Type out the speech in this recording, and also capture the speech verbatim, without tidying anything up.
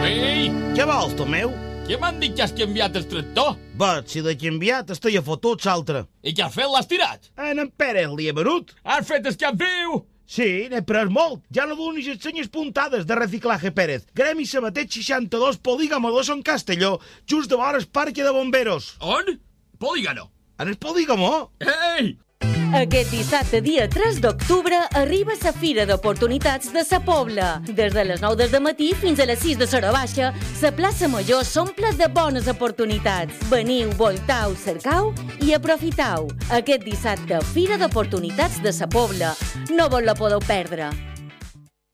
Ei! Què vols, Tomeu? Què m'han dit que has canviat el tractor? Bet, si l'he canviat, estic a fotut l'altre. I què has fet? L'has tirat? En en Pere li he venut. Has fet el cap viu? Sí, n'he pres molt. Ja no donis les senyes puntades de Reciclaje Pérez. Gremi Sabatet seixanta-dos, Polígamo dos en Castelló, just de vora el Parque de Bomberos. On? Polígono. En el Polígamo? Ei! Aquest dissabte, dia tres d'octubre, arriba la Fira d'Oportunitats de Sa Pobla. Des de les nou del matí fins a les sis de l'hora baixa, la plaça Major s'omple de bones oportunitats. Veniu, voltau, cercau i aprofitau. Aquest dissabte, Fira d'Oportunitats de Sa Pobla. No vos la podeu perdre.